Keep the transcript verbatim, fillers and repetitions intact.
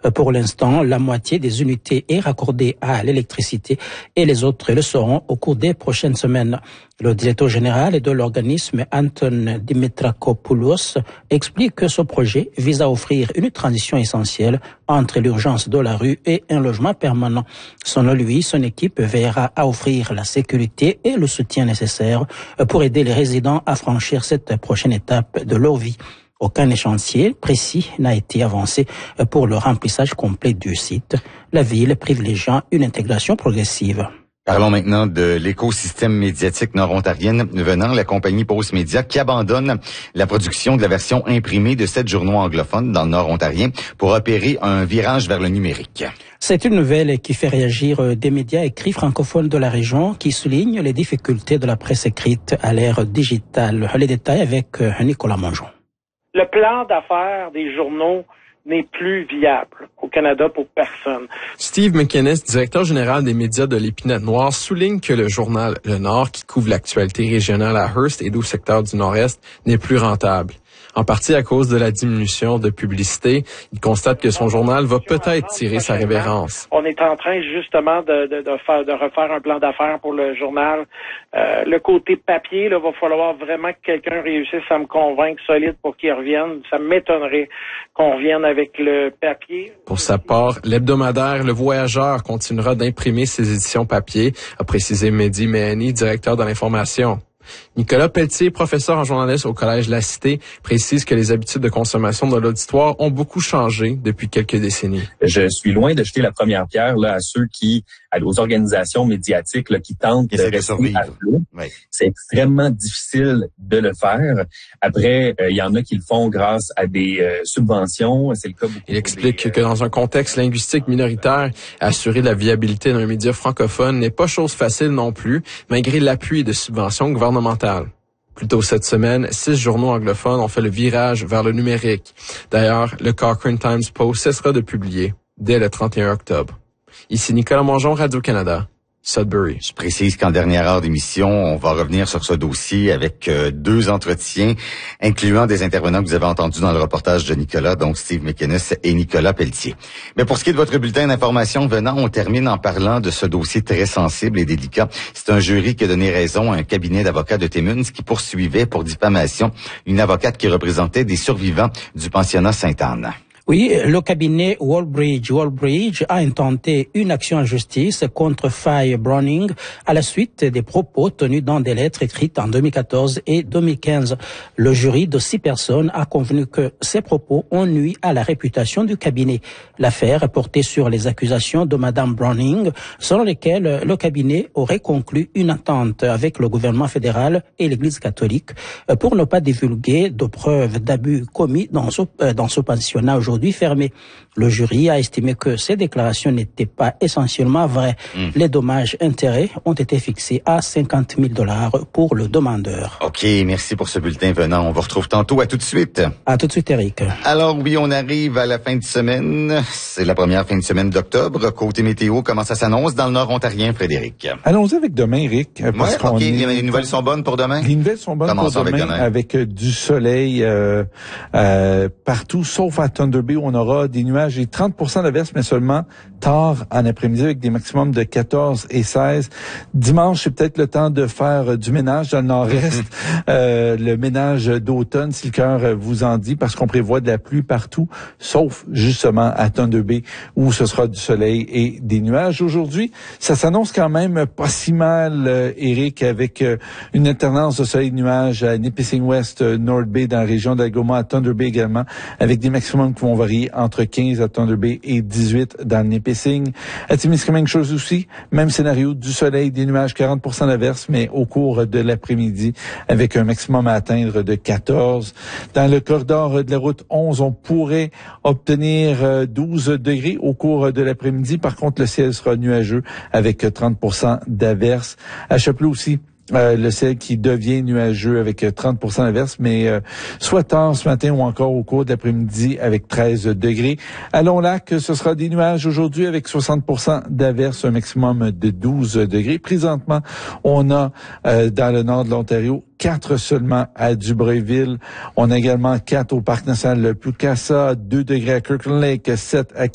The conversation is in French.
Pour l'instant, la moitié des unités est raccordée à l'électricité et les autres le seront au cours des prochaines semaines. Le directeur général de l'organisme, Anton Dimitrakopoulos, explique que ce projet vise à offrir une transition essentielle entre l'urgence de la rue et un logement permanent. Selon lui, son équipe veillera à offrir la sécurité et le soutien nécessaire pour aider les résidents à franchir cette prochaine étape de leur vie. Aucun échéancier précis n'a été avancé pour le remplissage complet du site, la ville privilégiant une intégration progressive. Parlons maintenant de l'écosystème médiatique nord-ontarienne venant la compagnie Postmedia qui abandonne la production de la version imprimée de sept journaux anglophones dans le nord-ontarien pour opérer un virage vers le numérique. C'est une nouvelle qui fait réagir des médias écrits francophones de la région qui soulignent les difficultés de la presse écrite à l'ère digitale. Les détails avec Nicolas Mongeon. Le plan d'affaires des journaux n'est plus viable au Canada pour personne. Steve McInnes, directeur général des médias de l'Épinette Noire, souligne que le journal Le Nord, qui couvre l'actualité régionale à Hearst et douze secteurs du Nord-Est, n'est plus rentable. En partie à cause de la diminution de publicité, il constate que son journal va peut-être tirer sa révérence. On est en train justement de, de, de, faire, de refaire un plan d'affaires pour le journal. Euh, le côté papier, là, va falloir vraiment que quelqu'un réussisse à me convaincre solide pour qu'il revienne. Ça m'étonnerait qu'on revienne avec le papier. Pour sa part, l'hebdomadaire Le Voyageur continuera d'imprimer ses éditions papier, a précisé Mehdi Mehani, directeur de l'information. Nicolas Pelletier, professeur en journalisme au Collège La Cité, précise que les habitudes de consommation de l'auditoire ont beaucoup changé depuis quelques décennies. Je suis loin de jeter la première pierre là, à ceux qui, aux organisations médiatiques là, qui tentent de rester à flot. Oui. C'est extrêmement difficile de le faire. Après, il euh, y en a qui le font grâce à des euh, subventions. C'est le cas beaucoup. Il explique des, euh, que dans un contexte linguistique minoritaire, assurer la viabilité d'un média francophone n'est pas chose facile non plus, malgré l'appui de subventions gouvernementales. Plus tôt cette semaine, six journaux anglophones ont fait le virage vers le numérique. D'ailleurs, le Cochrane Times Post cessera de publier dès le trente et un octobre. Ici Nicolas Mongeon, Radio-Canada. Sudbury. Je précise qu'en dernière heure d'émission, on va revenir sur ce dossier avec euh, deux entretiens, incluant des intervenants que vous avez entendus dans le reportage de Nicolas, donc Steve McInnes et Nicolas Pelletier. Mais pour ce qui est de votre bulletin d'information venant, on termine en parlant de ce dossier très sensible et délicat. C'est un jury qui a donné raison à un cabinet d'avocats de Timmins qui poursuivait pour diffamation une avocate qui représentait des survivants du pensionnat Sainte-Anne. Oui, le cabinet Wallbridge Wallbridge a intenté une action en justice contre Faye Browning à la suite des propos tenus dans des lettres écrites en deux mille quatorze et deux mille quinze. Le jury de six personnes a convenu que ces propos ont nui à la réputation du cabinet. L'affaire est portée sur les accusations de Madame Browning, selon lesquelles le cabinet aurait conclu une entente avec le gouvernement fédéral et l'Église catholique pour ne pas divulguer de preuves d'abus commis dans ce, dans ce pensionnat aujourd'hui fermé. Le jury a estimé que ces déclarations n'étaient pas essentiellement vraies. Mmh. Les dommages-intérêts ont été fixés à cinquante mille dollars pour le demandeur. OK, merci pour ce bulletin venant. On vous retrouve tantôt. À tout de suite. À tout de suite, Eric. Alors oui, on arrive à la fin de semaine. C'est la première fin de semaine d'octobre. Côté météo, comment ça s'annonce dans le nord ontarien, Frédéric? Allons-y avec demain, Eric. Parce ouais, qu'on OK. Est... Les nouvelles sont bonnes pour demain? Les nouvelles sont bonnes Commençons pour demain, avec, demain. avec du soleil euh, euh, partout, sauf à Thunder Bay où on aura des nuages et trente pour cent d'averses, mais seulement tard en après-midi avec des maximums de quatorze et seize. Dimanche, c'est peut-être le temps de faire du ménage dans le nord-est, euh, le ménage d'automne, si le cœur vous en dit, parce qu'on prévoit de la pluie partout, sauf justement à Thunder Bay où ce sera du soleil et des nuages. Aujourd'hui, ça s'annonce quand même pas si mal, euh, Eric, avec euh, une alternance de soleil et de nuages à Nipissing West, euh, North Bay dans la région d'Algoma, à Thunder Bay également, avec des maximums qui vont varier entre quinze à Thunder Bay et dix-huit dans le Nipissing. À Témiscamingue, chose aussi, même scénario, du soleil, des nuages, quarante pour cent d'averses, mais au cours de l'après-midi, avec un maximum à atteindre de quatorze. Dans le corridor de la route onze, on pourrait obtenir douze degrés au cours de l'après-midi. Par contre, le ciel sera nuageux avec trente pour cent d'averses. À Chapleau aussi, Euh, le ciel qui devient nuageux avec trente pour cent d'averses, mais euh, soit tard ce matin ou encore au cours de l'après-midi avec treize degrés. À Long-Lac, ce sera des nuages aujourd'hui avec soixante pour cent d'averses, un maximum de douze degrés. Présentement, on a euh, dans le nord de l'Ontario quatre seulement à Dubreuilville. On a également quatre au Parc national Pukasa, deux degrés à Kirkland Lake, sept à